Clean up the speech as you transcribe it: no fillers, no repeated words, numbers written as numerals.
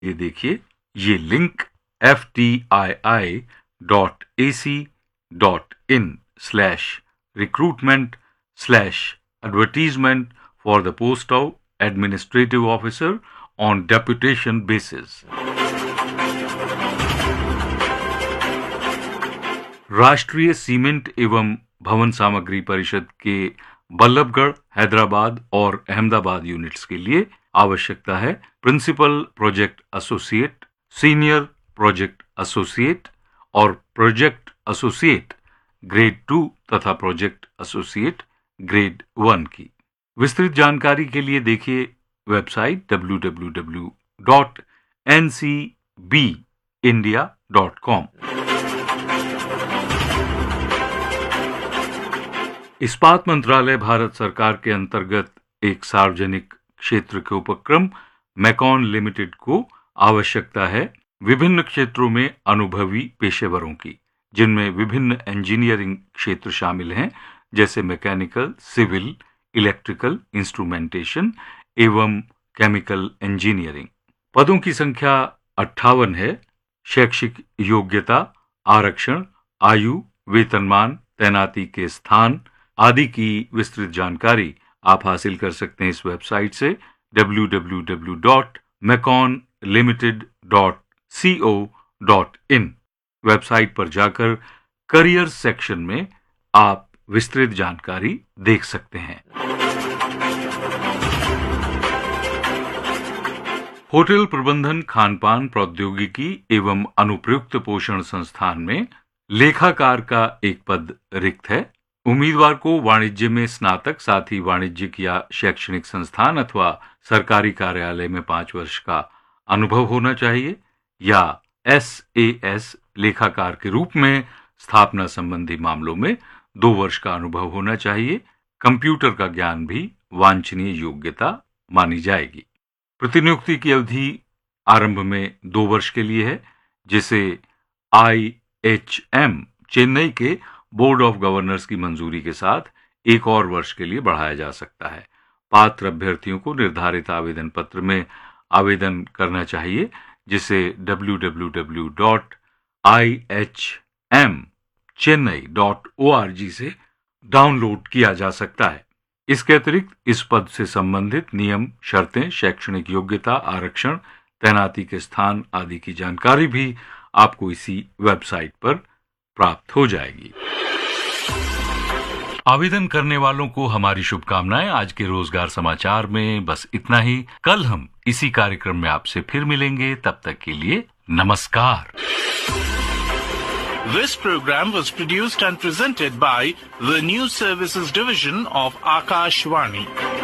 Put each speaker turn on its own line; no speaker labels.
ये देखिए, ये link ftii.ac.in/recruitment/advertisement for the post of administrative officer on deputation basis. राष्ट्रीय सीमेंट एवं भवन सामग्री परिषद के बल्लभगढ़, हैदराबाद और अहमदाबाद यूनिट्स के लिए आवश्यकता है principal project associate, senior project associate और प्रोजेक्ट एसोसिएट ग्रेड 2 तथा प्रोजेक्ट एसोसिएट ग्रेड 1 की। विस्तृत जानकारी के लिए देखिए वेबसाइट www.ncbindia.com। इस्पात मंत्रालय भारत सरकार के अंतर्गत एक सार्वजनिक क्षेत्र के उपक्रम मैकॉन लिमिटेड को आवश्यकता है विभिन्न क्षेत्रों में अनुभवी पेशेवरों की, जिनमें विभिन्न इंजीनियरिंग क्षेत्र शामिल हैं, जैसे मैकेनिकल, सिविल, इलेक्ट्रिकल, इंस्ट्रूमेंटेशन एवं केमिकल इंजीनियरिंग। पदों की संख्या 58 है। शैक्षिक योग्यता, आरक्षण, आयु, वेतनमान, तैनाती के स्थान आदि की विस्तृत जानकारी आप हासिल कर सकते हैं इस वेबसाइट से www.meconlimited.co.in। वेबसाइट पर जाकर करियर सेक्शन में आप विस्तृत जानकारी देख सकते हैं। होटल प्रबंधन, खानपान प्रौद्योगिकी एवं अनुप्रयुक्त पोषण संस्थान में लेखाकार का एक पद रिक्त है। उम्मीदवार को वाणिज्य में स्नातक, साथ ही वाणिज्यिक या शैक्षणिक संस्थान अथवा सरकारी कार्यालय में 5 वर्ष का अनुभव होना चाहिए, या SAS लेखाकार के रूप में स्थापना संबंधी मामलों में 2 वर्ष का अनुभव होना चाहिए। कंप्यूटर का ज्ञान भी वांछनीय योग्यता मानी जाएगी। प्रतिनियुक्ति की अवधि आरंभ में 2 वर्ष के लिए है, जिसे IHM चेन्नई के बोर्ड ऑफ गवर्नर्स की मंजूरी के साथ 1 और वर्ष के लिए बढ़ाया जा सकता है। पात्र अभ्यर्थियों को निर्धारित आवेदन पत्र में आवेदन करना चाहिए, जिसे www.ihmchennai.org से डाउनलोड किया जा सकता है। इसके अतिरिक्त इस पद से संबंधित नियम, शर्तें, शैक्षणिक योग्यता, आरक्षण, तैनाती के स्थान आदि की जानकारी भी आपको इसी वेबसाइट पर प्राप्त हो जाएगी। आवेदन करने वालों को हमारी शुभकामनाएं। आज के रोजगार समाचार में बस इतना ही। कल हम इसी कार्यक्रम में आपसे फिर मिलेंगे। तब तक के लिए नमस्कार।
This program was produced and presented by the News Services Division of Akashvani.